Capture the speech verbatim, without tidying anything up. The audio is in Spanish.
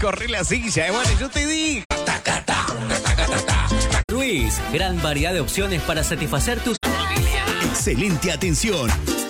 correr la silla. Eh, bueno, yo te dije. Ruiz, gran variedad de opciones para satisfacer tus... Excelente atención.